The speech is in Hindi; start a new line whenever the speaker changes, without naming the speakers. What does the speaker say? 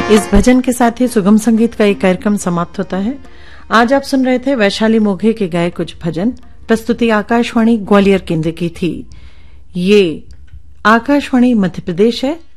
इस भजन के साथ ही सुगम संगीत का एक कार्यक्रम समाप्त होता है। आज आप सुन रहे थे वैशाली मोघे के गाए कुछ भजन। प्रस्तुति आकाशवाणी ग्वालियर केंद्र की थी। ये आकाशवाणी मध्य प्रदेश है।